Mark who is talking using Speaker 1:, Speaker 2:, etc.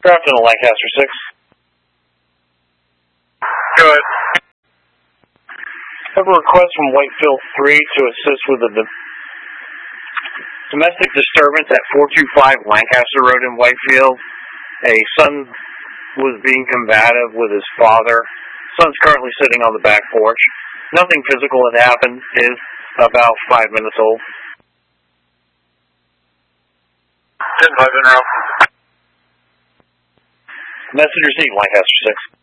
Speaker 1: Captain of Lancaster 6.
Speaker 2: Go ahead.
Speaker 1: I have a request from Whitefield 3 to assist with a domestic disturbance at 425 Lancaster Road in Whitefield. A son was being combative with his father. Son's currently sitting on the back porch. Nothing physical had happened. Is about 5 minutes old.
Speaker 2: 10-5 in route.
Speaker 1: Message received, Lancaster 6.